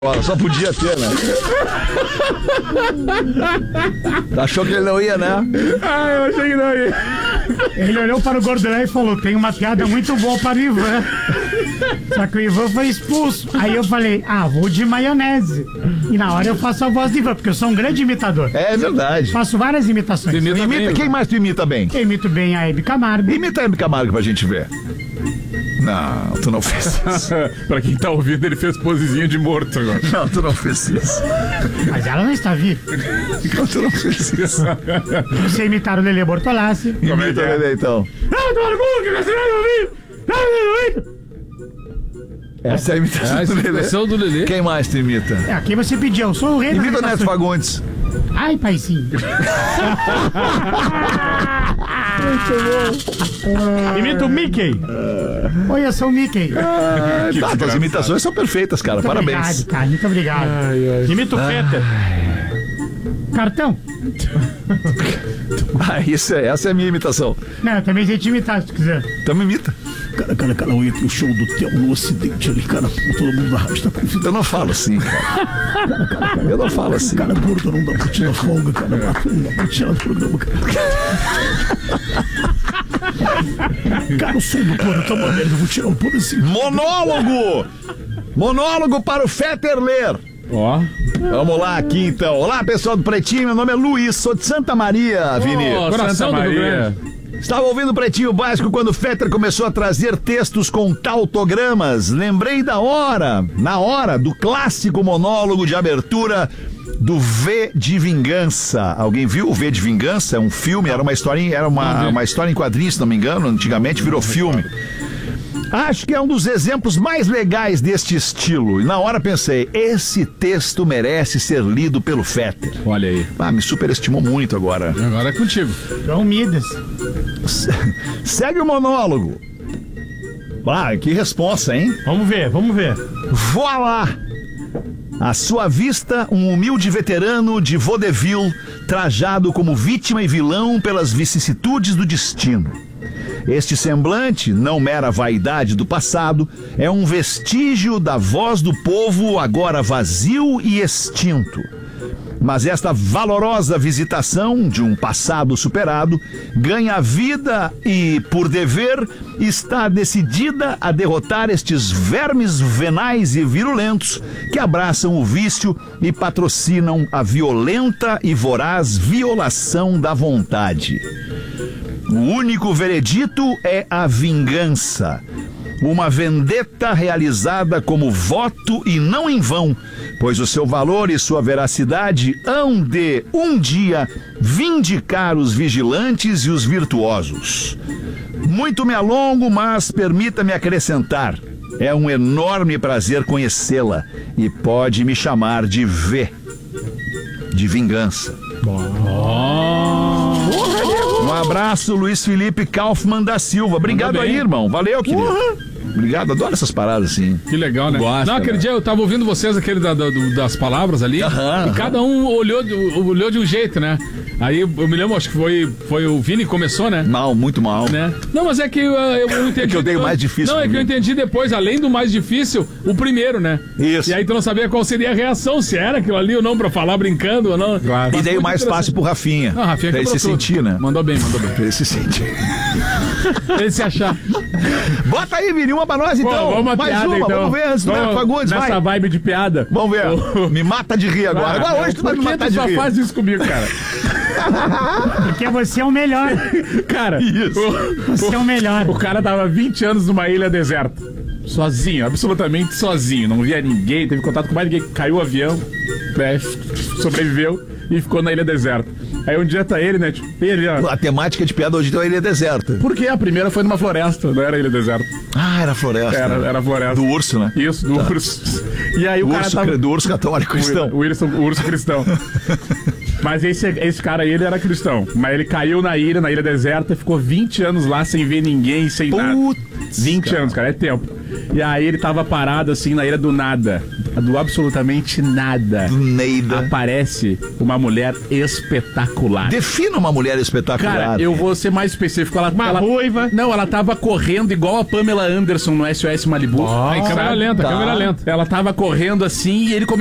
Só podia ter, né? Achou que ele não ia, né? Eu achei que não ia. Ele olhou para o Gordão e falou: tem uma piada muito boa para o Ivan. Só que o Ivan foi expulso. Aí eu falei: vou de maionese. E na hora eu faço a voz do Ivan, porque eu sou um grande imitador. É verdade. Faço várias imitações. Quem mais tu imita bem? Eu imito bem a Hebe Camargo. Imita a Hebe Camargo pra gente ver. Não, tu não fez isso. Pra quem tá ouvindo, ele fez posezinha de morto agora. Não, tu não fez isso. Mas ela não está viva. Não, tu não fez isso. Você imitar o Lelê Bortolassi. Imita o Lelê, então. Essa é a imitação do Lelê. Quem mais tu imita? Aqui você pediu, eu sou o rei da Imita o Neto Fagundes. Ai, paizinho. Imita o Mickey. Oi, eu sou o Mickey. As imitações são perfeitas, cara. Muito Parabéns. Obrigado, cara. Muito obrigado. Imita o Peter. Cartão. Essa é a minha imitação. Não, eu também sei te imitar, se tu quiser. Então me imita. Cara, eu entro no show do Theo no Ocidente ali, cara, todo mundo da rádio tá convidado. Eu não falo assim, cara. Eu não falo assim. Cara, gordo, não dá pra tirar folga, cara. Não dá pra tirar do programa, cara. Cara, o som do plano tá uma merda, eu vou tirar um plano assim. Monólogo! Monólogo para o Fetter ler. Ó. Vamos lá aqui, então. Olá, pessoal do Pretinho, meu nome é Luiz, sou de Santa Maria, Vini. Coração Santa Maria. Estava ouvindo o Pretinho Básico quando o Fetter começou a trazer textos com tautogramas. Lembrei na hora do clássico monólogo de abertura do V de Vingança. Alguém viu o V de Vingança? É um filme, era uma história em quadrinhos, se não me engano, antigamente virou filme. Acho que é um dos exemplos mais legais deste estilo. E na hora pensei, esse texto merece ser lido pelo Fetter. Olha aí. Me superestimou muito agora. Agora é contigo. João Midas. Segue o monólogo. Que responsa, hein? Vamos ver. Voilá! À sua vista, um humilde veterano de vaudeville, trajado como vítima e vilão pelas vicissitudes do destino. Este semblante, não mera vaidade do passado, é um vestígio da voz do povo agora vazio e extinto. Mas esta valorosa visitação de um passado superado ganha vida e, por dever, está decidida a derrotar estes vermes venais e virulentos que abraçam o vício e patrocinam a violenta e voraz violação da vontade. O único veredito é a vingança. Uma vendetta realizada como voto e não em vão, pois o seu valor e sua veracidade hão de, um dia, vindicar os vigilantes e os virtuosos. Muito me alongo, mas permita-me acrescentar. É um enorme prazer conhecê-la e pode me chamar de V, de vingança. Um abraço, Luiz Felipe Kaufmann da Silva. Obrigado aí, irmão. Valeu, querido. Obrigado, adoro essas paradas assim. Que legal, né? Gosta, aquele dia eu tava ouvindo vocês, aquele das palavras ali, e cada um olhou de um jeito, né? Aí eu me lembro, acho que foi o Vini que começou, né? Muito mal. Né? Não, mas é que eu entendi. É que eu dei o mais difícil. Não, é que eu entendi depois, além do mais difícil, o primeiro, né? Isso. E aí tu não sabia qual seria a reação, se era aquilo ali ou não, pra falar brincando ou não. Claro. E dei o mais fácil pro Rafinha. Rafinha pra ele se sentir, né? Mandou bem. Pra ele se sentir. Pra ele se achar. Bota aí, Vini, uma pra nós então. Vamos uma mais piada, uma, então. Vamos ver antes do Neto Fagundes, nessa vibe de piada. Vamos ver. Me mata de rir agora. Agora hoje tu vai me matar de rir. Por que tu só faz isso comigo, cara? Porque você é o melhor. Cara, você é o melhor. O cara tava 20 anos numa ilha deserta. Sozinho, absolutamente sozinho. Não via ninguém, teve contato com mais ninguém. Caiu o avião, sobreviveu e ficou na ilha deserta. Aí um dia tá ele, né? Tipo, ele, ó. A temática de piada hoje é a ilha deserta. Porque a primeira foi numa floresta, não era ilha deserta. Era floresta. Era floresta. Do urso, né? Isso, do urso. E aí o cara tava... Do urso católico cristão. O urso cristão. Mas esse cara aí, ele era cristão. Mas ele caiu na ilha deserta, ficou 20 anos lá sem ver ninguém, sem nada. 20 anos, cara, é tempo. E aí ele tava parado assim na ilha do nada. Do absolutamente nada. Do Neida. Aparece uma mulher espetacular. Defina uma mulher espetacular. Cara, eu vou ser mais específico. Ela ruiva. Não, ela tava correndo igual a Pamela Anderson no SOS Malibu. Em câmera lenta, tá. câmera lenta. Ela tava correndo assim e ele começou